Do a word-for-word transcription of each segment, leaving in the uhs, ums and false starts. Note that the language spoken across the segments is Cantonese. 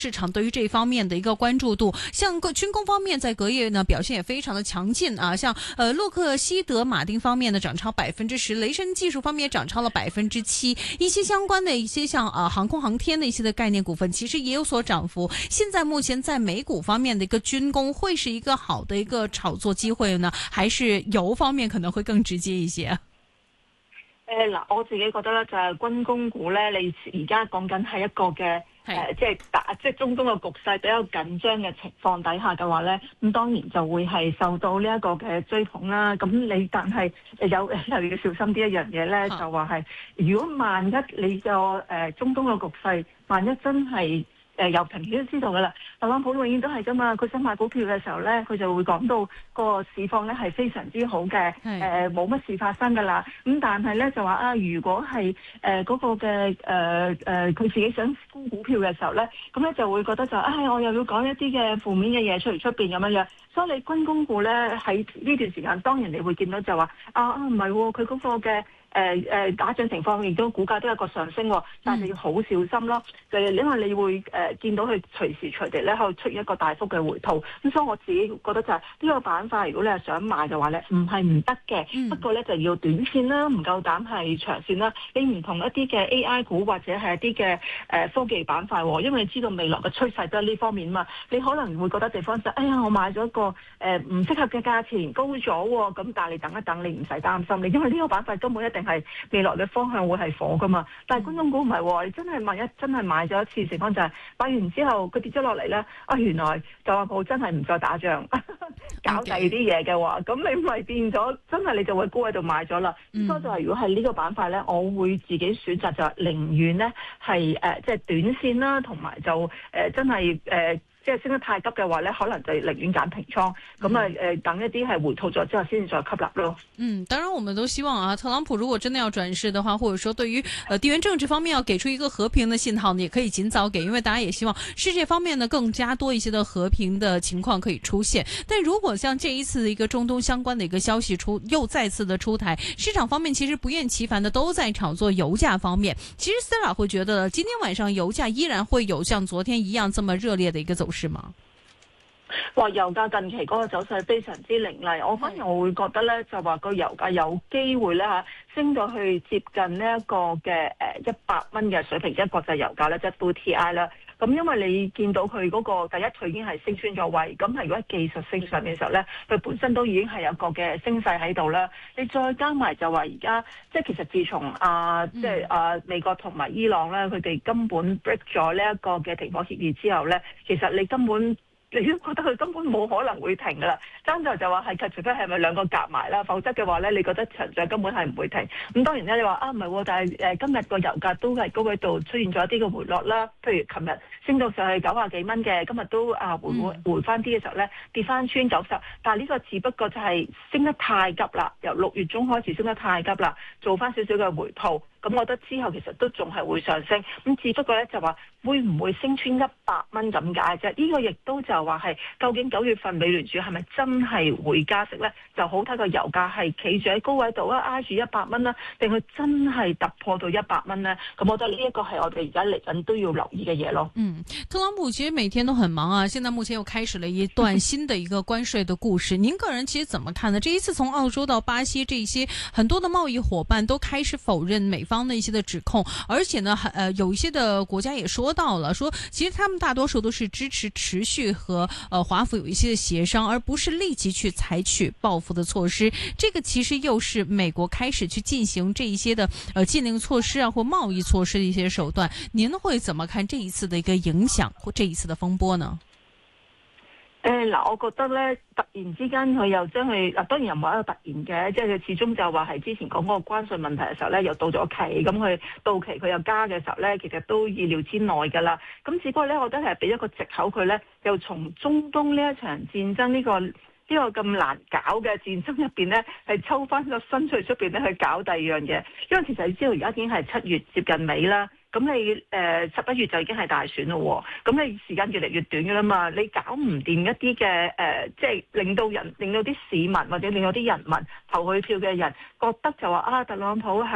市場對於這方面的一個關注度，像個軍工方面，在隔夜呢表現也非常的強勁啊，像呃洛克希德馬丁方面呢漲超百分之十，雷神技術方面也漲超了百分之七，一些相關的一些像啊航空航天的一些的概念股份，其實也有所漲幅。現在目前在美股方面的一個軍工，會是一個好的一個炒作機會呢，還是油方面可能會更直接一些？ 誒嗱，我自己覺得咧就係軍工股咧，你而家講緊係一個嘅。誒、呃，即係打，即係中東嘅局勢比較緊張嘅情況底下嘅話咧，咁當然就會係受到呢一個嘅追捧啦。咁你但係有又要小心啲一樣嘢咧，就話係如果萬一你個誒、呃、中東嘅局勢，萬一真係。誒由平時都知道噶啦，特朗普永遠都係噶嘛，佢想買股票嘅時候咧，佢就會講到個市況咧係非常之好嘅，誒冇乜事發生噶啦。咁但係咧就話啊，如果係誒嗰個嘅誒誒佢自己想沽股票嘅時候咧，咁咧就會覺得就啊、哎，我又要講一啲嘅負面嘅嘢出嚟出邊咁樣樣。所以你軍工股咧喺呢段時間，當然你會見到就話啊啊唔係喎，佢嗰、哦、個嘅。誒、呃、誒、呃、打仗情況亦都股價都有一個上升，但係要好小心咯。就係、是、因為你會誒、呃、見到佢隨時隨地咧，可以出現一個大幅嘅回吐。咁所以我自己覺得就係呢個板塊，如果你係想買嘅話咧，唔係唔得嘅。嗯、不過咧就要短線啦，唔夠膽係長線啦。你唔同一啲嘅 A I 股或者係一啲嘅誒科技板塊，因為你知道未來嘅趨勢都係呢方面嘛。你可能會覺得地方就哎呀，我買咗一個誒唔、呃、適合嘅價錢高咗喎，咁但係你等一等，你唔使擔心你，因為呢個板塊根本一定係未來嘅方向會係火噶嘛，但係軍工股唔係喎，你真係萬一真係買咗一次，情況就係買完之後佢跌咗落嚟咧，啊原來特朗普真係唔再打仗，搞第二啲嘢嘅話，咁你咪變咗真係你就會高喺度買咗啦。咁所以就係如果係呢個板塊咧，我會自己選擇就係寧願咧係誒即係短線啦，同埋就誒、呃、真係誒。呃即係升得太急嘅話咧，可能就寧願揀平倉，咁啊誒等一啲係回吐咗之後先至再吸納咯。 嗯，當然我們都希望啊，特朗普如果真的要轉勢的話，或者說對於呃地緣政治方面要給出一個和平的信號呢，也可以盡早給，因為大家也希望世界方面呢更加多一些的和平的情況可以出現。但如果像這一次的一個中東相關的一個消息出又再次的出台，市場方面其實不厭其煩的都在炒作油價方面。其實 Sarah 會覺得今天晚上油價依然會有像昨天一樣這麼熱烈的一個走勢嗎？ 話油價近期嗰個走勢非常之凌厲，我反而我會覺得咧，就話個油價有機會咧嚇升到去接近呢一個嘅誒一百蚊嘅水平，即係國際油價咧，即係 W T I 啦。咁因為你見到佢嗰個第一，佢已經係升穿咗位，咁係如果喺技術性上面嘅時候咧，佢本身都已經係有個嘅升勢喺度啦。你再加埋就話而家，即係其實自從啊，即係啊美國同埋伊朗咧，佢哋根本 break 咗呢一個嘅停火協議之後咧，其實你根本。你都覺得佢根本冇可能會停噶啦，爭在就話係除非係咪兩個夾埋啦，否則嘅話咧，你覺得長上根本係唔會停。咁當然咧，你話啊唔係喎，但係誒今日個油價都係高位度出現咗一啲嘅回落啦。譬如琴日升到上去九啊幾蚊嘅，今日都啊回回回翻啲嘅時候咧，跌翻穿九十。但係呢個只不過就係升得太急啦，由六月中開始升得太急啦，做翻少少嘅回吐。咁我覺得之後其實都仲係會上升，咁只不過咧就話會唔會升穿一百蚊咁解啫？呢個亦都就話係究竟九月份美聯儲係咪真係會加息咧？就好睇個油價係企住喺高位度啊，挨住一百蚊啦，定佢真係突破到一百蚊咧？咁我覺得呢一個係我哋而家嚟緊都要留意嘅嘢咯。 嗯，特朗普其實每天都很忙啊，現在目前又開始了一段新的一個關稅的故事。您個人其實怎麼看呢？這一次從澳洲到巴西，這些很多的貿易夥伴都開始否認美方的一些的指控，而且呢，呃，有一些的國家也說到了，說其實他們大多數都是支持持續和呃華府有一些的協商，而不是立即去採取報復的措施。這個其實又是美國開始去進行這一些的呃禁令措施啊或貿易措施的一些手段。您會怎麼看這一次的一個影響或這一次的風波呢？ 誒嗱、呃，我覺得咧，突然之間佢又將佢嗱，當然又冇一個突然嘅，即係佢始終就話係之前講嗰個關稅問題嘅時候咧，又到咗期，咁佢到期佢又加嘅時候咧，其實都意料之內㗎啦。咁只不過咧，我覺得係俾一個藉口佢咧，又從中東呢一場戰爭呢、呢個呢、呢個咁難搞嘅戰爭入邊咧，係抽翻個身出出邊咧去搞第二樣嘢。因為其實你知道而家已經係七月接近尾啦。咁你誒十一月就已經係大選咯，咁你時間越嚟越短㗎啦嘛，你搞唔掂一啲嘅誒，即係令到人、令到啲市民或者令到啲人民投佢票嘅人覺得就話啊，特朗普係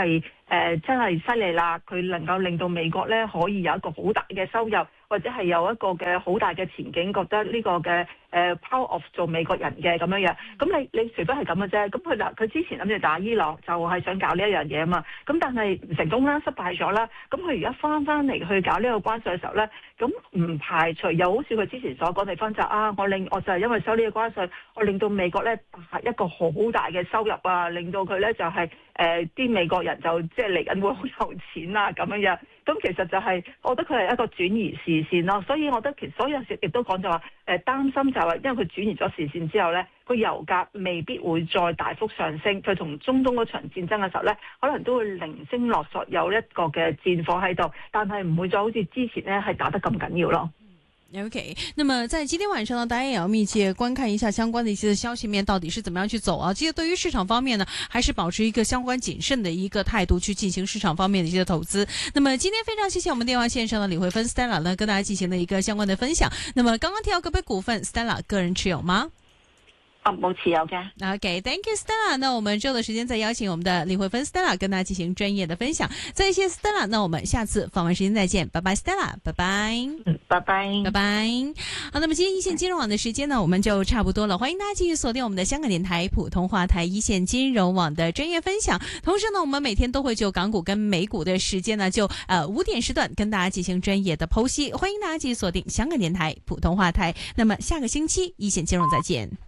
誒真係犀利啦，佢能夠令到美國咧可以有一個好大嘅收入，或者係有一個嘅好大嘅前景，覺得呢個嘅誒 power of 做美國人嘅咁樣樣。咁你你除非係咁嘅啫。咁佢嗱佢之前諗住打伊朗，就係想搞呢一樣嘢啊嘛。咁但係唔成功啦，失敗咗啦。咁佢而家翻翻嚟去搞呢個關稅嘅時候咧，咁唔排除又好似佢之前所講地方就啊，我令我就係因為收呢個關稅，我令到美國咧一個好大嘅收入啊，令到佢咧就係誒啲美國人就即係嚟緊會好有錢啊咁樣樣。咁其實就係、是，我覺得佢係一個轉移視線咯，所以我覺得其實所有時亦都講就話，誒、呃、擔心就係話，因為佢轉移咗視線之後咧，個油價未必會再大幅上升，佢同中東嗰場戰爭嘅時候咧，可能都會零星落索有一個嘅戰火喺度，但係唔會再好似之前咧係打得咁緊要咯。 OK， 那麼在今天晚上呢，大家也要密切觀看一下相關的一些消息面到底是怎麼樣去走啊。其實對於市場方面呢，還是保持一個相關謹慎的一個態度去進行市場方面的一些投資。那麼今天非常謝謝我們電話線上的李慧芬 Stella 呢，跟大家進行了一個相關的分享。那麼剛剛提到個別股份 Stella 個人持有嗎？ 啊，冇持有嘅。 OK，Thank you Stella。那我們之後的時間再邀請我們的李慧芬 Stella 跟大家進行專業的分享。再謝 Stella，那我們下次訪問時間再見，拜拜 Stella， 拜拜。 嗯，拜拜， 拜拜。好，那麼今天一線金融網的時間呢，我們就差不多了。歡迎大家繼續鎖定我們的香港電台普通話台一線金融網的專業分享。同時呢，我們每天都會就港股跟美股的時間呢，就呃五點時段跟大家進行專業的剖析。歡迎大家繼續鎖定香港電台普通話台。那麼下個星期一線金融再見。